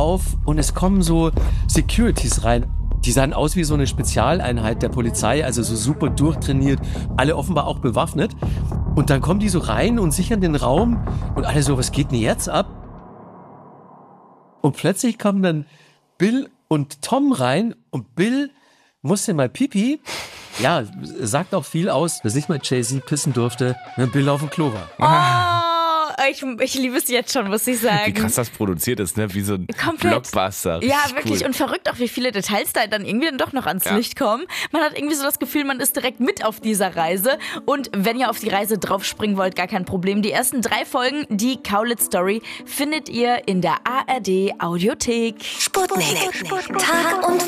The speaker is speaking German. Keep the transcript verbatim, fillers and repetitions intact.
auf und es kommen so Securities rein. Die sahen aus wie so eine Spezialeinheit der Polizei, also so super durchtrainiert, alle offenbar auch bewaffnet. Und dann kommen die so rein und sichern den Raum und alle so, was geht denn jetzt ab? Und plötzlich kommen dann Bill und Tom rein und Bill musste mal Pipi. Ja, sagt auch viel aus, dass nicht mal Jay-Z pissen durfte, wenn Bill auf dem Klo war. Oh, ich, ich liebe es jetzt schon, muss ich sagen. Wie krass das produziert ist, ne? Wie so ein Komplett. Blockbuster. Ja, Richtig wirklich. cool. Und verrückt auch, wie viele Details da dann irgendwie dann doch noch ans Ja. Licht kommen. Man hat irgendwie so das Gefühl, man ist direkt mit auf dieser Reise. Und wenn ihr auf die Reise draufspringen wollt, gar kein Problem. Die ersten drei Folgen, die Kaulitz Story, findet ihr in der A R D Audiothek. Sputnik. Tag und